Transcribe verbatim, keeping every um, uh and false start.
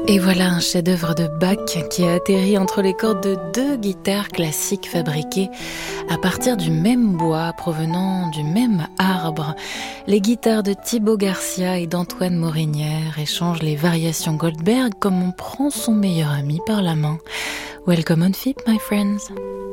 Et voilà un chef-d'œuvre de Bach qui a atterri entre les cordes de deux guitares classiques fabriquées à partir du même bois provenant du même arbre. Les guitares de Thibaut Garcia et d'Antoine Morinière échangent les variations Goldberg comme on prend son meilleur ami par la main. Welcome on F I P, my friends.